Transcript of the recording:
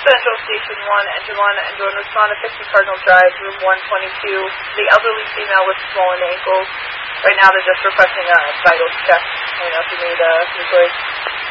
Central Station 1, Engine 1, and Jordan respond to 50 Cardinal Drive, room 122. The elderly female with swollen ankles. Right now they're just requesting a vital check. I don't know if you need a nuclear